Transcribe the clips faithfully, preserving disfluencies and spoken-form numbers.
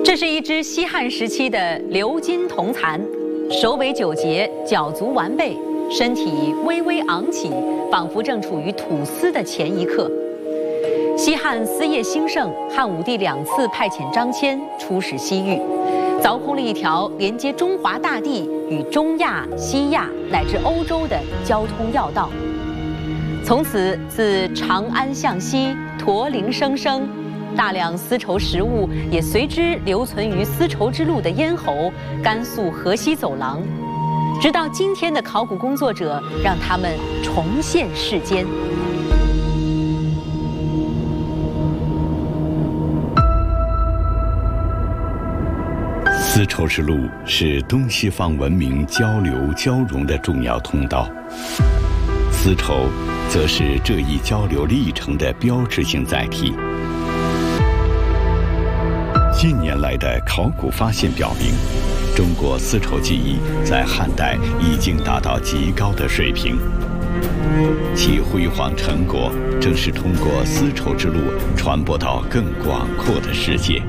这是一只西汉时期的鎏金铜蚕，首尾九节，脚足完备，身体微微昂起，仿佛正处于吐丝的前一刻。西汉丝业兴盛，汉武帝两次派遣张骞出使西域，凿空了一条连接中华大地与中亚、西亚乃至欧洲的交通要道。从此，自长安向西，驼铃声声。 大量丝绸实物也随之留存于丝绸之路的咽喉——甘肃河西走廊，直到今天的考古工作者让他们重现世间。 丝绸之路是东西方文明交流交融的重要通道，丝绸则是这一交流历程的标志性载体。 近年来的考古发现表明，中国丝绸技艺在汉代已经达到极高的水平，其辉煌成果正是通过丝绸之路传播到更广阔的世界。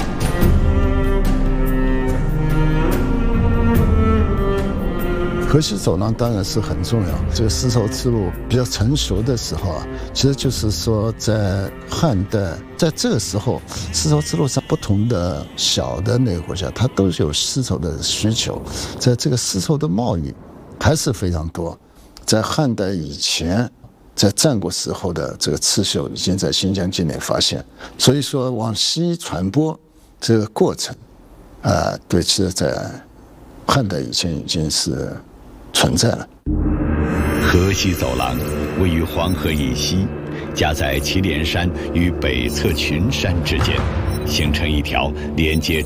河西走廊当然是很重要。这个丝绸之路比较成熟的时候啊，其实就是说在汉代，在这个时候，丝绸之路上不同的小的那个国家，它都是有丝绸的需求，在这个丝绸的贸易还是非常多。在汉代以前，在战国时候的这个刺绣已经在新疆境内发现，所以说往西传播这个过程，啊、呃，对，其实在汉代以前已经是 存在了。 河西走廊位于黄河以西，夹在祁连山与北侧群山之间，形成一条连接